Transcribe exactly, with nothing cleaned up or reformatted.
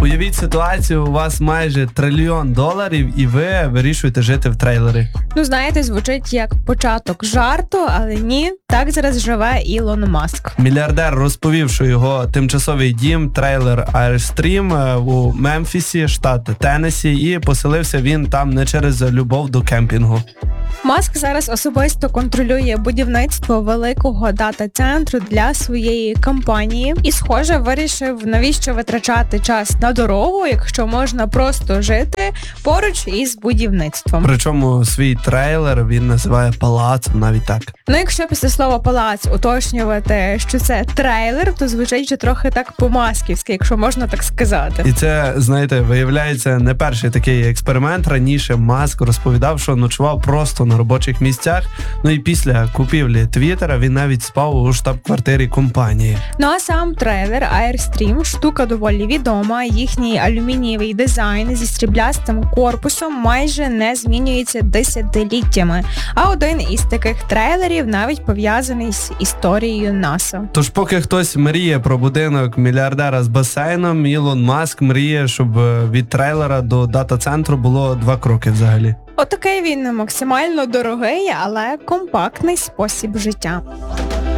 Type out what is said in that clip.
Уявіть ситуацію, у вас майже трильйон доларів і ви вирішуєте жити в трейлері. Ну, знаєте, звучить як початок жарту, але ні, так зараз живе Ілон Маск. Мільярдер розповів, що його тимчасовий дім, трейлер Airstream у Мемфісі, штат Теннессі, і поселився він там не через любов до кемпінгу. Маск зараз особисто контролює будівництво великого дата-центру для своєї компанії і, схоже, вирішив, навіщо витрачати час на дорогу, якщо можна просто жити поруч із будівництвом. Причому свій трейлер він називає палацом, навіть так. Ну, якщо після слова палац уточнювати, що це трейлер, то звучить ще трохи так по-масківськи, якщо можна так сказати. І це, знаєте, виявляється не перший такий експеримент. Раніше Маск розповідав, що ночував просто на робочих місцях. Ну і після купівлі Твіттера він навіть спав у штаб-квартирі компанії. Ну а сам трейлер Airstream штука доволі відома. Їхній алюмінієвий дизайн зі стріблястим корпусом майже не змінюється десятиліттями. А один із таких трейлерів навіть пов'язаний з історією НАСА. Тож поки хтось мріє про будинок мільярдера з басейном, Ілон Маск мріє, щоб від трейлера до дата-центру було два кроки взагалі. Отакий він максимально дорогий, але компактний спосіб життя.